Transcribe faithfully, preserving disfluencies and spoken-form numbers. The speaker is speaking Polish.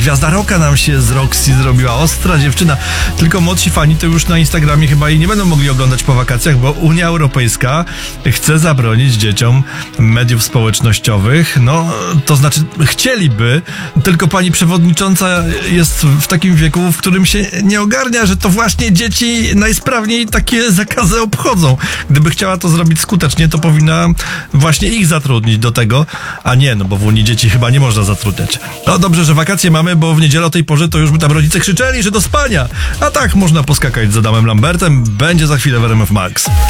gwiazda rocka nam się z Roxy zrobiła, ostra dziewczyna. Tylko młodsi fani to już na Instagramie chyba jej nie będą mogli oglądać po wakacjach, bo Unia Europejska chce zabronić dzieciom mediów społecznościowych. No, to znaczy chcieliby, tylko pani przewodnicząca jest w takim wieku, w którym się nie ogarnia, że to właśnie dzieci najsprawniej takie zakazy obchodzą. Gdyby chciała to zrobić skutecznie, to powinna właśnie ich zatrudnić do tego, a nie, no bo w Unii dzieci chyba nie można zatrudniać. No dobrze, że wakacje mamy, bo w niedzielę o tej porze to już by tam rodzice krzyczeli, że do spania. A tak można poskakać z Adamem Lambertem. Będzie za chwilę w R M F Max.